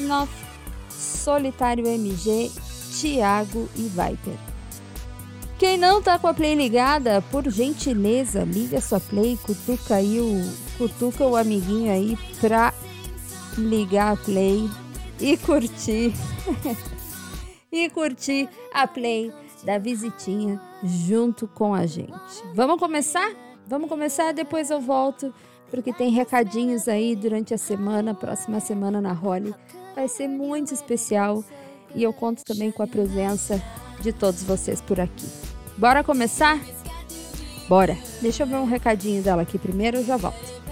Snoff, Solitário MG, Thiago e Viper. Quem não tá com a Play ligada, por gentileza, liga sua Play, cutuca o amiguinho aí pra ligar a Play e curtir e curtir a Play da visitinha junto com a gente. Vamos começar? Vamos começar, depois eu volto, porque tem recadinhos aí durante a semana, próxima semana na Holly. Vai ser muito especial e eu conto também com a presença de todos vocês por aqui. Bora começar? Bora! Deixa eu ver um recadinho dela aqui primeiro, eu já volto.